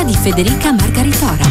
cura di Federica Margaritora.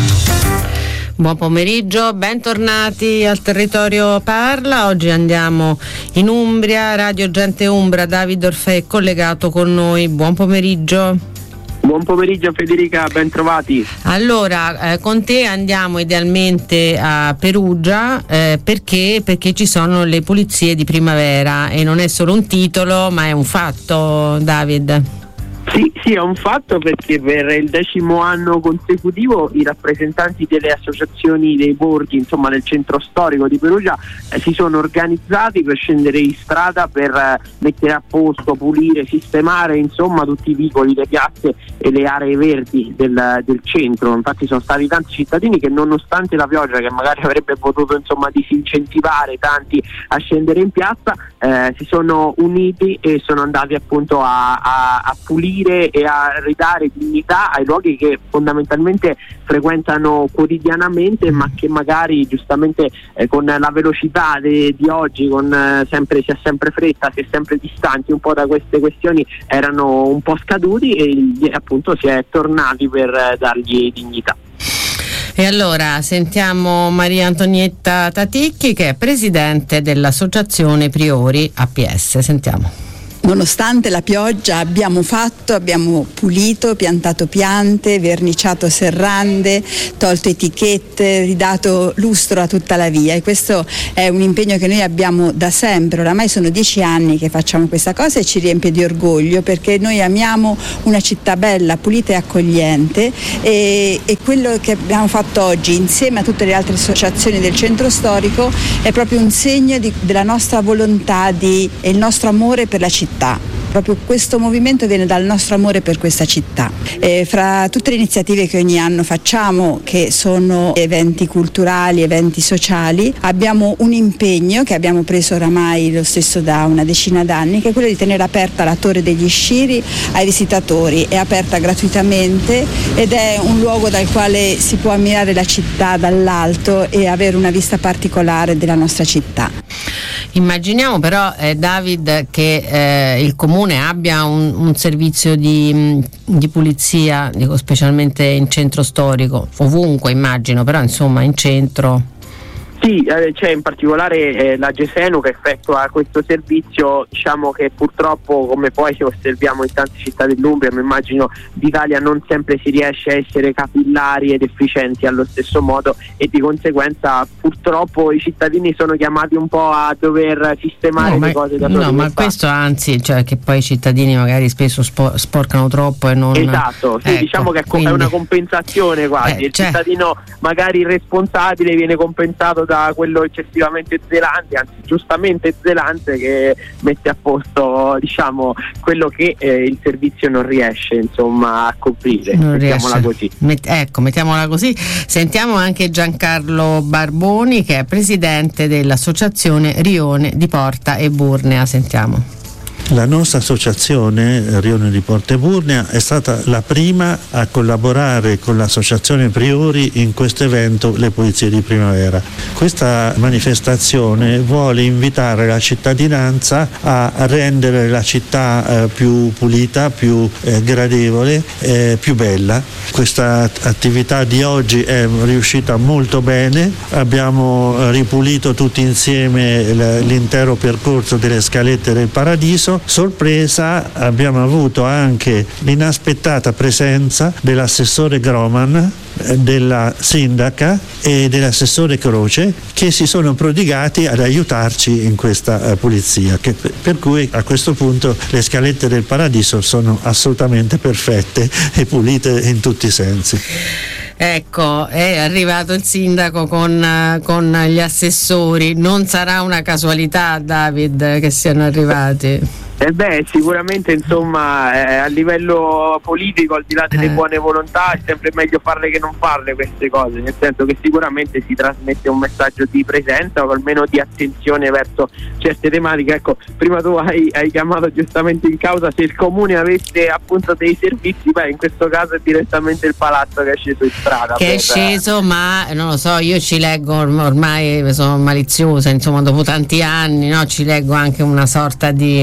Buon pomeriggio, bentornati al Territorio Parla. Oggi andiamo in Umbria, Radio Gente Umbra. Davide Orfei è collegato con noi. Buon pomeriggio. Buon pomeriggio Federica, ben trovati. Allora, con te andiamo idealmente a Perugia perché ci sono le pulizie di primavera e non è solo un titolo ma è un fatto, David. Sì, è un fatto perché per il 10° anno consecutivo i rappresentanti delle associazioni dei borghi, insomma del centro storico di Perugia, si sono organizzati per scendere in strada per mettere a posto, pulire, sistemare insomma tutti i vicoli, le piazze e le aree verdi del centro. Infatti sono stati tanti cittadini che, nonostante la pioggia che magari avrebbe potuto insomma disincentivare tanti a scendere in piazza, si sono uniti e sono andati appunto a pulire e a ridare dignità ai luoghi che fondamentalmente frequentano quotidianamente, ma che magari giustamente con la velocità di oggi, si ha sempre fretta, si è sempre distanti un po' da queste questioni, erano un po' scaduti e appunto si è tornati per dargli dignità. E allora sentiamo Maria Antonietta Taticchi, che è presidente dell'associazione Priori APS. Sentiamo. Nonostante la pioggia abbiamo pulito, piantato piante, verniciato serrande, tolto etichette, ridato lustro a tutta la via, e questo è un impegno che noi abbiamo da sempre. Oramai sono 10 anni che facciamo questa cosa e ci riempie di orgoglio, perché noi amiamo una città bella, pulita e accogliente, e quello che abbiamo fatto oggi insieme a tutte le altre associazioni del centro storico è proprio un segno della nostra volontà e il nostro amore per la città. Proprio questo movimento viene dal nostro amore per questa città. Fra tutte le iniziative che ogni anno facciamo, che sono eventi culturali, eventi sociali, abbiamo un impegno che abbiamo preso oramai lo stesso da una decina d'anni, che è quello di tenere aperta la Torre degli Sciri ai visitatori. È aperta gratuitamente ed è un luogo dal quale si può ammirare la città dall'alto e avere una vista particolare della nostra città. Immaginiamo però, David, che il comune abbia un servizio di pulizia, dico specialmente in centro storico, ovunque immagino, però insomma in centro. Sì, c'è in particolare la Gesenu che effettua questo servizio. Diciamo che purtroppo, come poi osserviamo in tante città dell'Umbria, mi immagino d'Italia, non sempre si riesce a essere capillari ed efficienti allo stesso modo, e di conseguenza purtroppo i cittadini sono chiamati un po' a dover sistemare le cose da soli. No, ma questo anzi, cioè che poi i cittadini magari spesso sporcano troppo e non... Esatto, sì, ecco, diciamo che quindi... è una compensazione quasi. Il cittadino magari irresponsabile viene compensato da quello eccessivamente zelante, anzi giustamente zelante, che mette a posto diciamo quello che il servizio non riesce insomma a coprire. Mettiamola così. Mettiamola così. Sentiamo anche Giancarlo Barboni, che è presidente dell'associazione Rione di Porta e Burnea. Sentiamo. La nostra associazione Rione di Porta e Burnea è stata la prima a collaborare con l'associazione Priori in questo evento, le pulizie di primavera. Questa manifestazione vuole invitare la cittadinanza a rendere la città più pulita, più gradevole, più bella. Questa attività di oggi è riuscita molto bene. Abbiamo ripulito tutti insieme l'intero percorso delle scalette del Paradiso. Sorpresa, abbiamo avuto anche l'inaspettata presenza dell'assessore Groman, della sindaca e dell'assessore Croce, che si sono prodigati ad aiutarci in questa pulizia, per cui a questo punto le scalette del Paradiso sono assolutamente perfette e pulite in tutti i sensi. Ecco, è arrivato il sindaco con gli assessori. Non sarà una casualità, David, che siano arrivati? Sicuramente insomma a livello politico, al di là delle buone volontà, è sempre meglio farle che non farle queste cose, nel senso che sicuramente si trasmette un messaggio di presenza o almeno di attenzione verso certe tematiche. Ecco, prima tu hai chiamato giustamente in causa se il comune avesse appunto dei servizi, in questo caso è direttamente il palazzo che è sceso in strada. È sceso, ma non lo so, io ci leggo, ormai sono maliziosa, insomma dopo tanti anni, no? Ci leggo anche una sorta di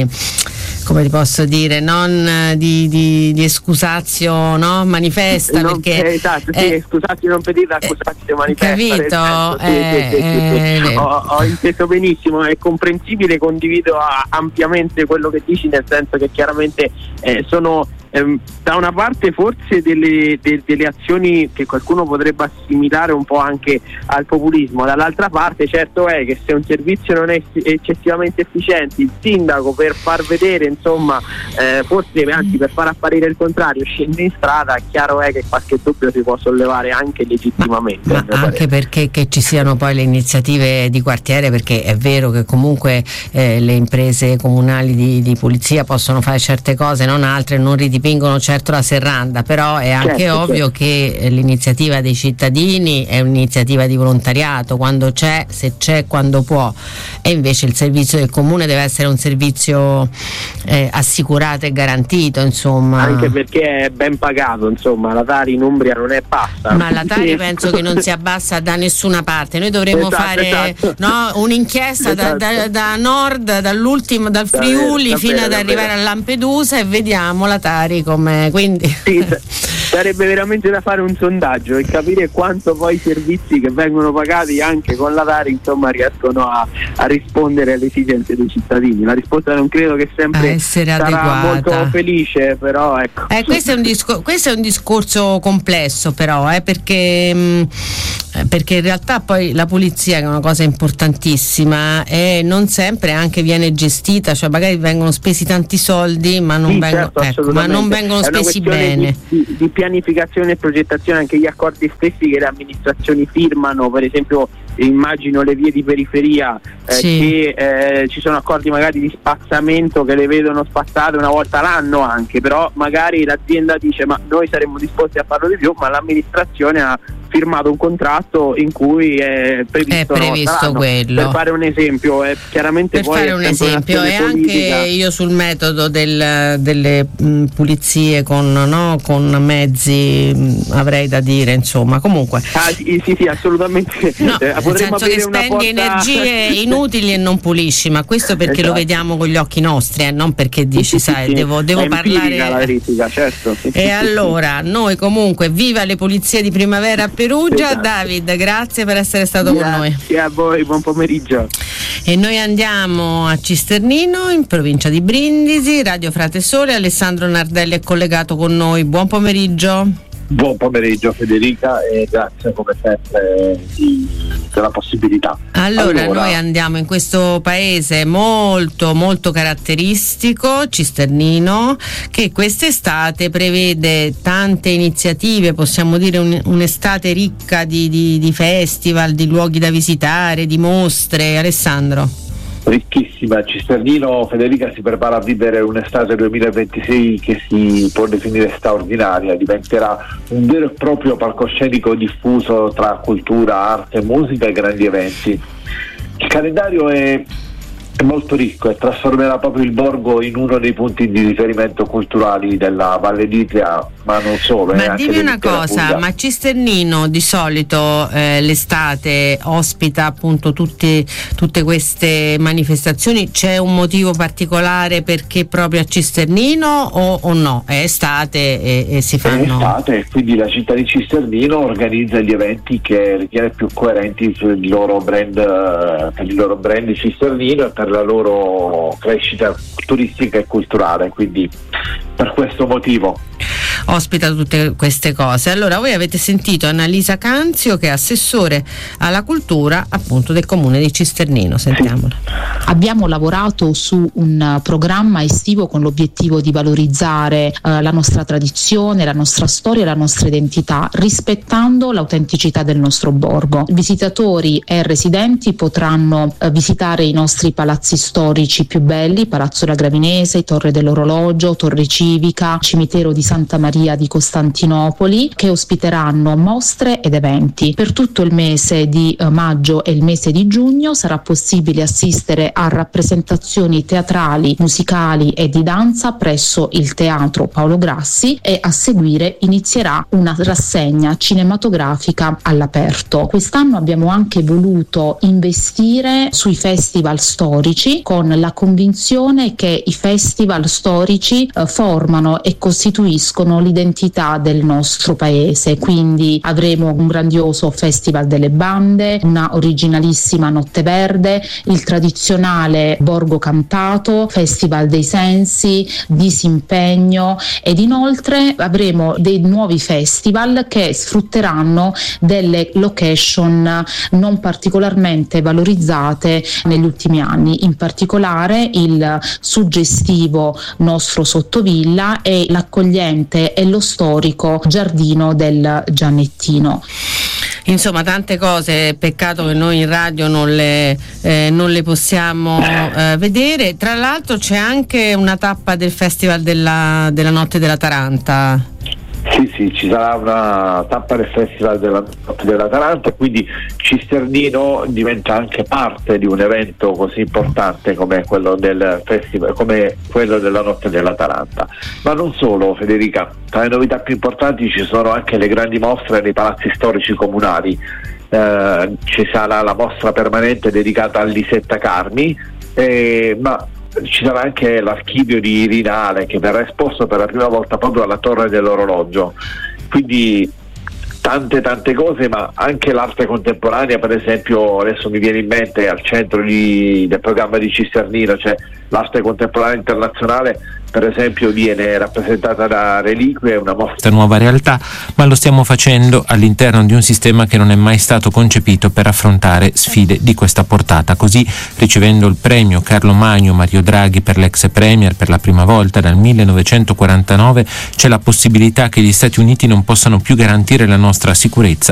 come ti posso dire, non di excusatio, no? Manifesta, non, perché esatto, sì, excusatio non pedita, accusatio manifesta. Capito? Ho inteso benissimo, è comprensibile, condivido ampiamente quello che dici, nel senso che chiaramente sono da una parte forse delle azioni che qualcuno potrebbe assimilare un po' anche al populismo, dall'altra parte certo è che se un servizio non è eccessivamente efficiente, il sindaco, per far vedere, insomma, forse anzi per far apparire il contrario, scende in strada, chiaro è che qualche dubbio si può sollevare anche legittimamente. Ma anche perché che ci siano poi le iniziative di quartiere, perché è vero che comunque le imprese comunali di pulizia possono fare certe cose, non altre, non ridipingono certo la serranda, però è anche ovvio che l'iniziativa dei cittadini è un'iniziativa di volontariato, quando c'è, se c'è, quando può, e invece il servizio del comune deve essere un servizio assicurato e garantito, insomma. Anche perché è ben pagato, insomma, la Tari in Umbria non è bassa. Ma la Tari penso che non si abbassa da nessuna parte. Noi dovremmo fare no, un'inchiesta da nord, dal Friuli fino ad arrivare a Lampedusa, e vediamo la Tari come, quindi sì, sarebbe veramente da fare un sondaggio e capire quanto poi i servizi che vengono pagati anche con la Tari, insomma, riescono a rispondere alle esigenze dei cittadini. La risposta non credo che sempre sarà adeguata, molto felice, però ecco. Questo è un discorso complesso, però, perché in realtà poi la pulizia, che è una cosa importantissima, non sempre anche viene gestita, cioè magari vengono spesi tanti soldi ma non vengono spesi bene. Di pianificazione e progettazione, anche gli accordi stessi che le amministrazioni firmano, per esempio immagino le vie di periferia, che ci sono accordi magari di spazzamento che le vedono spazzate una volta l'anno anche, però magari l'azienda dice ma noi saremmo disposti a farlo di più, ma l'amministrazione ha firmato un contratto in cui è previsto quello. Per fare un esempio, chiaramente per fare un esempio, e anche io sul metodo delle pulizie con mezzi avrei da dire, insomma, comunque. Sì, assolutamente. No, nel senso che spendi energie inutili e non pulisci, ma questo perché lo vediamo con gli occhi nostri, non perché dici devo parlare. La verifica, certo. E allora, noi comunque, viva le pulizie di primavera a Perugia. David, grazie per essere stato con noi. Grazie a voi, buon pomeriggio. E noi andiamo a Cisternino, in provincia di Brindisi. Radio Frate Sole, Alessandro Nardelli è collegato con noi. Buon pomeriggio. Buon pomeriggio Federica, e grazie come sempre della possibilità. Allora, noi andiamo in questo paese molto molto caratteristico, Cisternino, che quest'estate prevede tante iniziative, possiamo dire un'estate ricca di festival, di luoghi da visitare, di mostre. Alessandro. Ricchissima. Cisternino, Federica, si prepara a vivere un'estate 2026 che si può definire straordinaria. Diventerà un vero e proprio palcoscenico diffuso tra cultura, arte, musica e grandi eventi. Il calendario è molto ricco e trasformerà proprio il borgo in uno dei punti di riferimento culturali della Valle d'Itria, ma non solo. Ma dimmi una cosa, ma Cisternino di solito l'estate ospita appunto tutte queste manifestazioni, c'è un motivo particolare perché proprio a Cisternino o no? È estate e si fanno? È estate, quindi la città di Cisternino organizza gli eventi che ritiene più coerenti per il loro brand Cisternino e per la loro crescita turistica e culturale, quindi per questo motivo ospita tutte queste cose. Allora, voi avete sentito Annalisa Canzio, che è assessore alla cultura appunto del comune di Cisternino. Sentiamola. Abbiamo lavorato su un programma estivo con l'obiettivo di valorizzare la nostra tradizione, la nostra storia e la nostra identità, rispettando l'autenticità del nostro borgo. Visitatori e residenti potranno visitare i nostri palazzi storici più belli, Palazzo La Gravinese, Torre dell'Orologio, Torre Cina, civica Cimitero di Santa Maria di Costantinopoli, che ospiteranno mostre ed eventi. Per tutto il mese di maggio e il mese di giugno sarà possibile assistere a rappresentazioni teatrali, musicali e di danza presso il Teatro Paolo Grassi, e a seguire inizierà una rassegna cinematografica all'aperto. Quest'anno abbiamo anche voluto investire sui festival storici, con la convinzione che i festival storici formano e costituiscono l'identità del nostro paese. Quindi avremo un grandioso Festival delle Bande, una originalissima Notte Verde, il tradizionale Borgo Cantato, Festival dei Sensi, Disimpegno, ed inoltre avremo dei nuovi festival che sfrutteranno delle location non particolarmente valorizzate negli ultimi anni, in particolare il suggestivo nostro Sottovilla e l'accogliente e lo storico Giardino del Giannettino. Insomma, tante cose, peccato che noi in radio non le possiamo vedere. Tra l'altro c'è anche una tappa del Festival della Notte della Taranta. Sì, ci sarà una tappa del Festival della Notte della Taranta, quindi Cisternino diventa anche parte di un evento così importante come quello del Festival, come quello della Notte della Taranta. Ma non solo, Federica, tra le novità più importanti ci sono anche le grandi mostre nei palazzi storici comunali. Ci sarà la mostra permanente dedicata a Lisetta Carmi, ma ci sarà anche l'archivio di Rinale, che verrà esposto per la prima volta proprio alla Torre dell'Orologio. Quindi tante cose, ma anche l'arte contemporanea, per esempio adesso mi viene in mente al centro del programma di Cisternino, cioè l'arte contemporanea internazionale, per esempio viene rappresentata da Reliquie, una mostra. Nuova realtà, ma lo stiamo facendo all'interno di un sistema che non è mai stato concepito per affrontare sfide di questa portata. Così, ricevendo il premio Carlo Magno Mario Draghi per l'ex premier per la prima volta dal 1949, c'è la possibilità che gli Stati Uniti non possano più garantire la nostra sicurezza